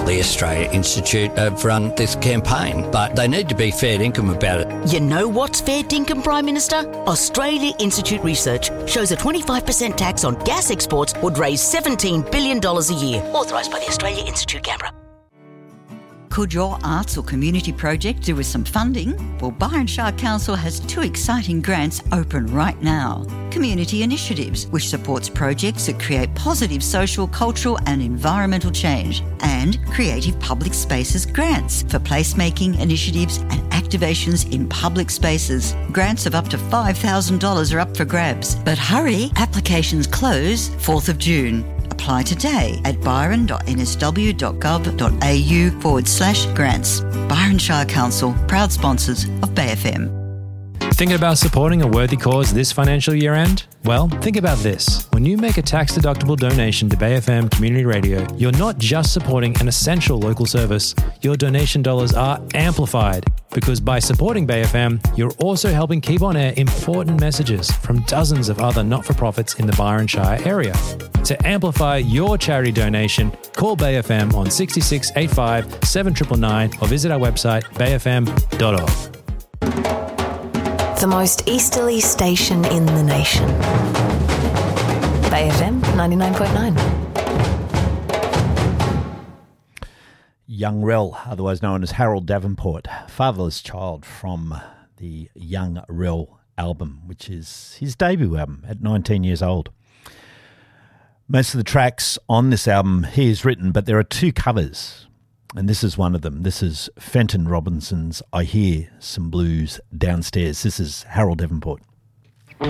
The Australia Institute have run this campaign, but they need to be fair dinkum about it. You know what's fair dinkum, Prime Minister? Australia Institute research shows a 25% tax on gas exports would raise $17 billion a year. Authorised by the Australia Institute, Canberra. Could your arts or community project do with some funding? Well, Byron Shire Council has 2 exciting grants open right now. Community Initiatives, which supports projects that create positive social, cultural and environmental change. And Creative Public Spaces Grants for placemaking initiatives and activations in public spaces. Grants of up to $5,000 are up for grabs. But hurry, applications close 4th of June. Apply today at byron.nsw.gov.au/grants. Byron Shire Council, proud sponsors of Bay FM. Thinking about supporting a worthy cause this financial year end? Well, think about this. When you make a tax-deductible donation to Bay FM Community Radio, you're not just supporting an essential local service. Your donation dollars are amplified because by supporting Bay FM, you're also helping keep on air important messages from dozens of other not-for-profits in the Byron Shire area. To amplify your charity donation, call Bay FM on 66 85 7999 or visit our website bayfm.org. The most easterly station in the nation. Bay FM 99.9. Young Rel, otherwise known as Harold Davenport, fatherless child from the Young Rel album, which is his debut album at 19 years old. Most of the tracks on this album he has written, but there are 2 covers. And this is one of them. This is Fenton Robinson's I Hear Some Blues Downstairs. This is Harold Davenport.